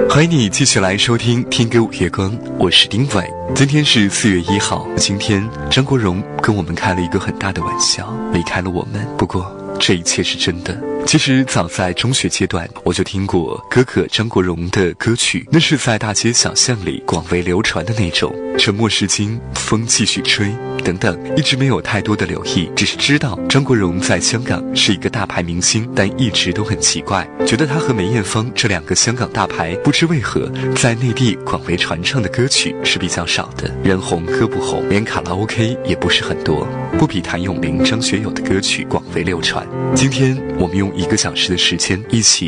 欢迎你继续来收听听歌午夜光，我是丁伟。今天是4月1号，今天张国荣跟我们开了一个很大的玩笑，离开了我们。不过这一切是真的。其实早在中学阶段，我就听过哥哥张国荣的歌曲，那是在大街小巷里广为流传的那种，沉默是金，风继续吹等等，一直没有太多的留意，只是知道张国荣在香港是一个大牌明星，但一直都很奇怪，觉得他和梅艳芳这两个香港大牌，不知为何在内地广为传唱的歌曲是比较少的，人红歌不红，连卡拉 OK 也不是很多，不比谭咏麟、张学友的歌曲广为流传。今天我们用1个小时的时间一起